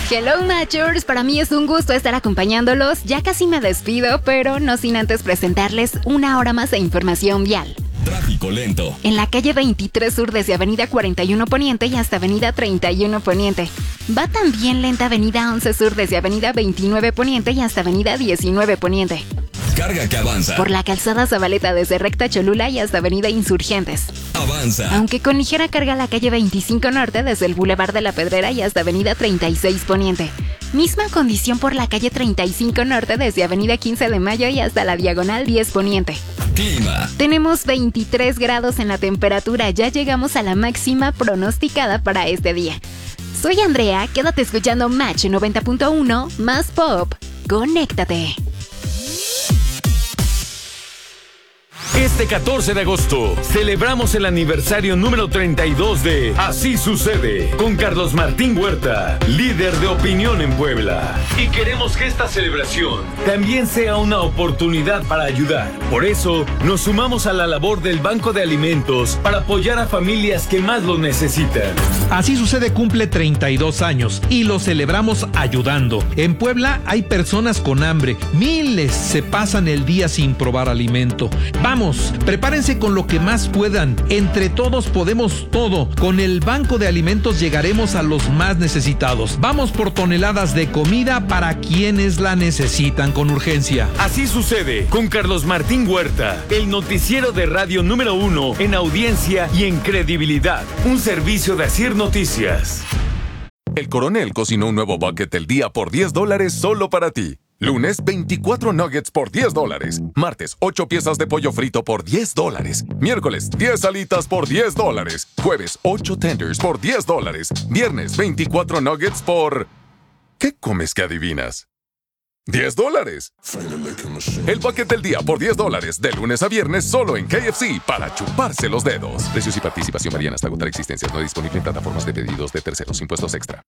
Hello Matchers, para mí es un gusto estar acompañándolos. Ya casi me despido, pero no sin antes presentarles una hora más de información vial. Tráfico lento. En la calle 23 Sur desde Avenida 41 Poniente y hasta Avenida 31 Poniente. Va también lenta Avenida 11 Sur desde Avenida 29 Poniente y hasta Avenida 19 Poniente. Carga que avanza. Por la calzada Zabaleta desde Recta Cholula y hasta Avenida Insurgentes. Avanza. Aunque con ligera carga la calle 25 Norte desde el Boulevard de la Pedrera y hasta Avenida 36 Poniente. Misma condición por la calle 35 Norte desde Avenida 15 de Mayo y hasta la Diagonal 10 Poniente. Clima. Tenemos 23 grados en la temperatura, ya llegamos a la máxima pronosticada para este día. Soy Andrea, quédate escuchando Match 90.1 más Pop. Conéctate. Este 14 de agosto celebramos el aniversario número 32 de Así Sucede con Carlos Martín Huerta, líder de opinión en Puebla. Y queremos que esta celebración también sea una oportunidad para ayudar. Por eso nos sumamos a la labor del Banco de Alimentos para apoyar a familias que más lo necesitan. Así Sucede cumple 32 años y lo celebramos ayudando. En Puebla hay personas con hambre, miles se pasan el día sin probar alimento. Vamos, prepárense con lo que más puedan. Entre todos podemos todo. Con el Banco de Alimentos llegaremos a los más necesitados. Vamos por toneladas de comida para quienes la necesitan con urgencia. Así Sucede con Carlos Martín Huerta, el noticiero de radio número 1 en audiencia y en credibilidad. Un servicio de Asir Noticias. El Coronel cocinó un nuevo bucket del día por $10 solo para ti. Lunes, 24 nuggets por $10. Martes, 8 piezas de pollo frito por $10. Miércoles, 10 alitas por $10. Jueves, 8 tenders por $10. Viernes, 24 nuggets por... ¿Qué comes que adivinas? $10. El bucket del día por $10. De lunes a viernes solo en KFC para chuparse los dedos. Precios y participación varían hasta agotar existencias. No disponible en plataformas de pedidos de terceros. Impuestos extra.